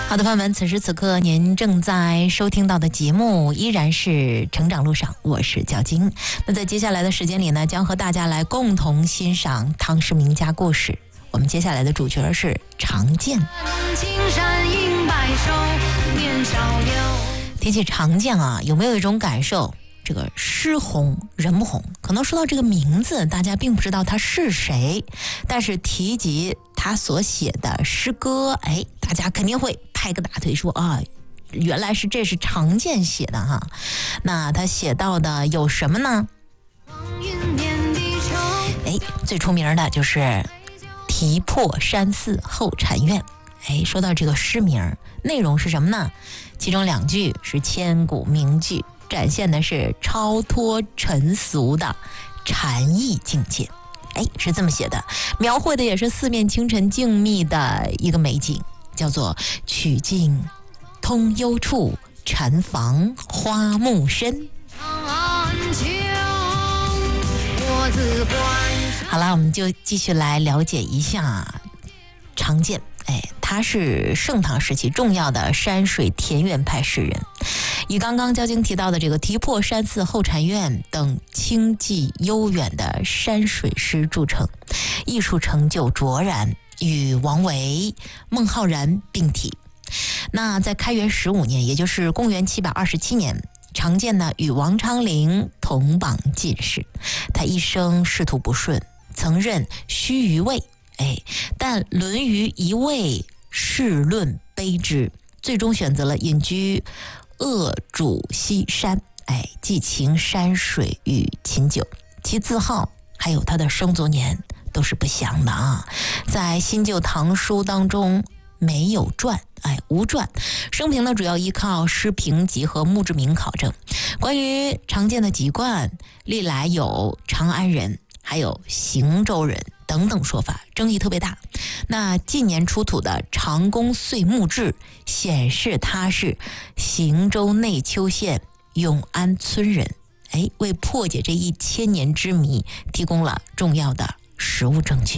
好的，朋友们，此时此刻您正在收听到的节目依然是成长路上，我是焦晶。那在接下来的时间里呢，将和大家来共同欣赏唐诗名家故事。我们接下来的主角是常见。提起常见啊，有没有一种感受？这个诗红人红，可能说到这个名字，大家并不知道他是谁，但是提及他所写的诗歌，大家肯定会拍个大腿说啊，原来这是常见写的哈。那他写到的有什么呢？最出名的就是题破山寺后禅院。说到这个诗名，内容是什么呢？其中2句是千古名句，展现的是超脱尘俗的禅意境界。是这么写的，描绘的也是四面清晨静谧的一个美景，叫做曲径通幽处，禅房花木深。好了，我们就继续来了解一下常见。他是盛唐时期重要的山水田园派诗人，以刚刚焦晶提到的这个题破山寺后禅院等清寂悠远的山水诗著称，艺术成就卓然，与王维、孟浩然并提。那在开元15年，也就是公元727年，常见呢与王昌龄同榜进士。他一生仕途不顺，曾任须臾尉，但沦于一味世论卑之，最终选择了隐居鄂主西山，寄情山水与琴酒。其字号还有他的生卒年都是不详的啊，在新旧唐书当中没有传，无传。生平呢主要依靠诗评集和墓志铭考证。关于常见的籍贯，历来有长安人，还有行州人等等说法，争议特别大。那近年出土的长公岁墓志显示他是行州内丘县永安村人，为破解这1000年之谜提供了重要的实物证据。